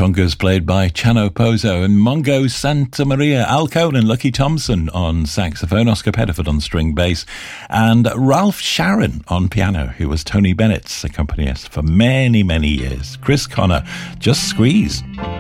congas played by Chano Pozo and Mongo Santa Maria, Al Cohn and Lucky Thompson on saxophone, Oscar Pettiford on string bass, and Ralph Sharon on piano, who was Tony Bennett's accompanist for many, many years. Chris Connor, Just Squeeze.